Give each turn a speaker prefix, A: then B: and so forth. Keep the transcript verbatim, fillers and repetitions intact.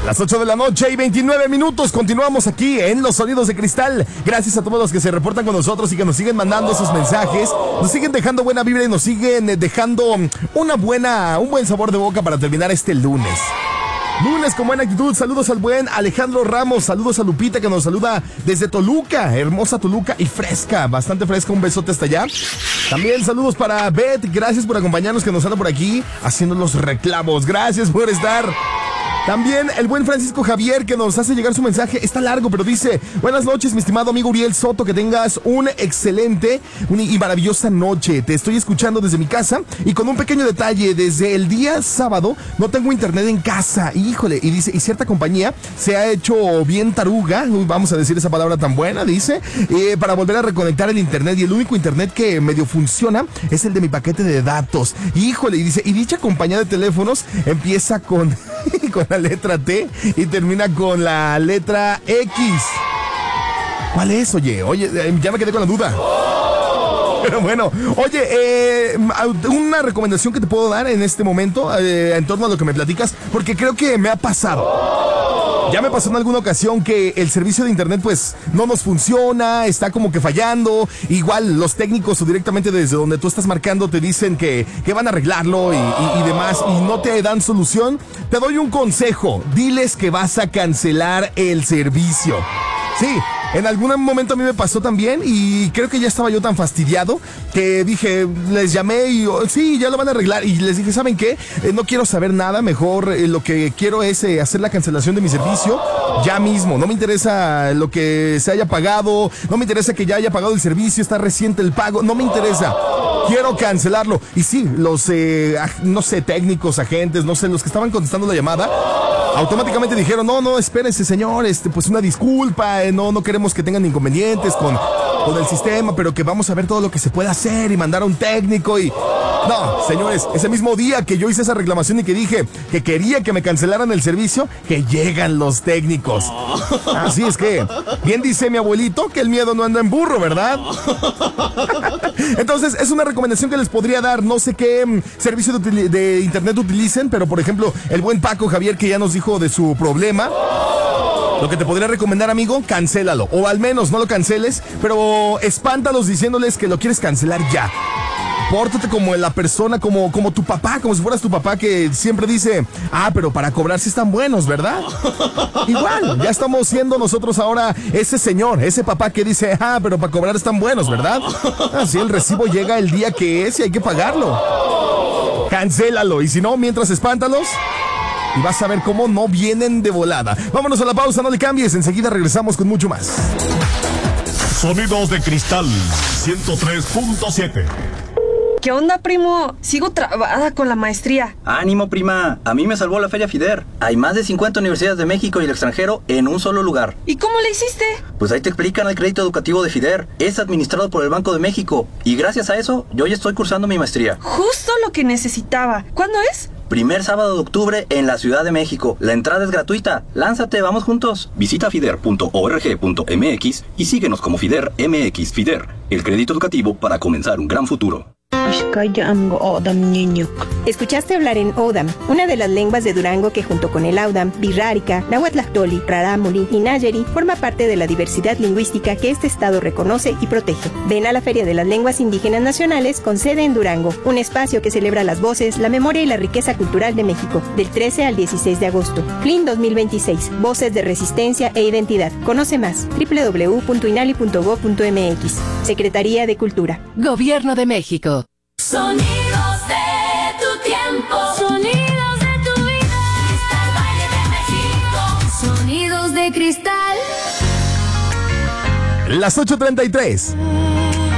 A: Las ocho de la noche y veintinueve minutos. Continuamos aquí en Los Sonidos de Cristal. Gracias a todos los que se reportan con nosotros y que nos siguen mandando sus mensajes. Nos siguen dejando buena vibra y nos siguen dejando una buena, un buen sabor de boca para terminar este lunes. Lunes con buena actitud. Saludos al buen Alejandro Ramos. Saludos a Lupita que nos saluda desde Toluca. Hermosa Toluca y fresca, bastante fresca. Un besote hasta allá. También saludos para Beth. Gracias por acompañarnos, que nos anda por aquí haciendo los reclamos. Gracias por estar. También el buen Francisco Javier, que nos hace llegar su mensaje. Está largo, pero dice: buenas noches, mi estimado amigo Uriel Soto, que tengas un excelente y maravillosa noche. Te estoy escuchando desde mi casa y con un pequeño detalle: desde el día sábado no tengo internet en casa. Híjole, y dice, y cierta compañía se ha hecho bien taruga, vamos a decir esa palabra tan buena, dice, eh, para volver a reconectar el internet, y el único internet que medio funciona es el de mi paquete de datos. Híjole, y dice, y dicha compañía de teléfonos empieza con... con la letra T y termina con la letra X. ¿Cuál es? Oye, oye, ya me quedé con la duda. Pero bueno, oye, eh, una recomendación que te puedo dar en este momento eh, en torno a lo que me platicas, porque creo que me ha pasado. Ya me pasó en alguna ocasión que el servicio de internet pues no nos funciona, está como que fallando. Igual los técnicos o directamente desde donde tú estás marcando te dicen que, que van a arreglarlo y, y, y demás, y no te dan solución. Te doy un consejo: diles que vas a cancelar el servicio. Sí, en algún momento a mí me pasó también y creo que ya estaba yo tan fastidiado que dije, les llamé y oh, sí, ya lo van a arreglar. Y les dije, ¿saben qué? Eh, no quiero saber nada, mejor eh, lo que quiero es eh, hacer la cancelación de mi servicio ya mismo. No me interesa lo que se haya pagado, no me interesa que ya haya pagado el servicio, está reciente el pago, no me interesa. Quiero cancelarlo. Y sí, los, eh, no sé, técnicos, agentes, no sé, los que estaban contestando la llamada, automáticamente dijeron, no, no, espérese señor, este, pues una disculpa, eh, no, no queremos que tengan inconvenientes con, con el sistema, pero que vamos a ver todo lo que se puede hacer y mandar a un técnico y... No, señores, ese mismo día que yo hice esa reclamación y que dije que quería que me cancelaran el servicio, que llegan los técnicos. Así es que, bien dice mi abuelito, que el miedo no anda en burro, ¿verdad? Entonces, es una recomendación que les podría dar. No sé qué um, servicio de, de internet utilicen, pero por ejemplo, el buen Paco Javier, que ya nos dijo de su problema. Lo que te podría recomendar, amigo, cancélalo. O al menos no lo canceles, pero espántalos diciéndoles que lo quieres cancelar ya. Pórtate como la persona, como, como tu papá, como si fueras tu papá, que siempre dice, ah, pero para cobrar sí están buenos, ¿verdad? Igual, ya estamos siendo nosotros ahora ese señor, ese papá que dice, ah, pero para cobrar están buenos, ¿verdad? Así el recibo llega el día que es y hay que pagarlo. Cancélalo, y si no, mientras espántalos y vas a ver cómo no vienen de volada. Vámonos a la pausa, no le cambies, enseguida regresamos con mucho más.
B: Sonidos de Cristal ciento tres punto siete.
C: ¿Qué onda, primo? Sigo trabada con la maestría.
D: Ánimo, prima. A mí me salvó la Feria FIDER. Hay más de cincuenta universidades de México y el extranjero en un solo lugar.
C: ¿Y cómo le hiciste?
D: Pues ahí te explican el crédito educativo de FIDER. Es administrado por el Banco de México. Y gracias a eso, yo ya estoy cursando mi maestría.
C: Justo lo que necesitaba. ¿Cuándo es?
D: Primer sábado de octubre en la Ciudad de México. La entrada es gratuita. Lánzate, vamos juntos. Visita fider punto org punto mx y síguenos como FIDER M X. FIDER, el crédito educativo para comenzar un gran futuro.
E: Escuchaste hablar en Odam, una de las lenguas de Durango que junto con el Audam, Birrárica, Nahuatlactoli, Rarámuri y Nayeri forma parte de la diversidad lingüística que este estado reconoce y protege. Ven a la Feria de las Lenguas Indígenas Nacionales con sede en Durango, un espacio que celebra las voces, la memoria y la riqueza cultural de México, del trece al dieciséis de agosto. C L I N dos mil veintiséis, Voces de Resistencia e Identidad. Conoce más, doble u doble u doble u punto inali punto gob punto mx. Secretaría de Cultura.
F: Gobierno de México.
G: Sonidos de tu tiempo, sonidos de tu vida. Cristal Valle de México, sonidos de cristal.
A: Las ocho treinta y tres.